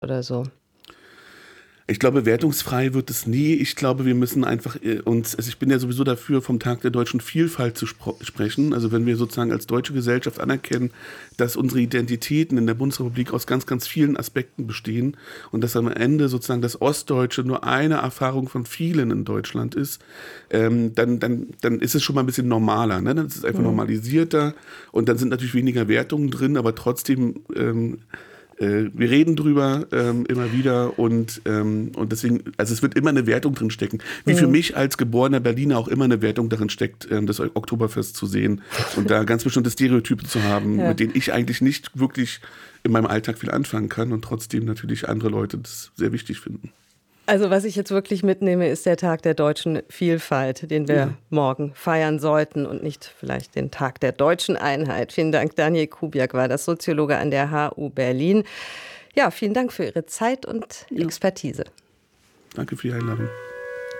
oder so? Ich glaube, wertungsfrei wird es nie. Ich glaube, wir müssen einfach uns, also ich bin ja sowieso dafür, vom Tag der deutschen Vielfalt zu sprechen. Also wenn wir sozusagen als deutsche Gesellschaft anerkennen, dass unsere Identitäten in der Bundesrepublik aus ganz, ganz vielen Aspekten bestehen und dass am Ende sozusagen das Ostdeutsche nur eine Erfahrung von vielen in Deutschland ist, dann ist es schon mal ein bisschen normaler. Ne? Dann ist es einfach normalisierter und dann sind natürlich weniger Wertungen drin, aber trotzdem wir reden drüber immer wieder und deswegen, also es wird immer eine Wertung drin stecken. Wie für mich als geborener Berliner auch immer eine Wertung darin steckt, das Oktoberfest zu sehen und da ganz bestimmte Stereotypen zu haben, mit denen ich eigentlich nicht wirklich in meinem Alltag viel anfangen kann und trotzdem natürlich andere Leute das sehr wichtig finden. Also was ich jetzt wirklich mitnehme, ist der Tag der deutschen Vielfalt, den wir morgen feiern sollten und nicht vielleicht den Tag der deutschen Einheit. Vielen Dank, Daniel Kubiak war das, Soziologe an der HU Berlin. Ja, vielen Dank für Ihre Zeit und Expertise. Danke für die Einladung.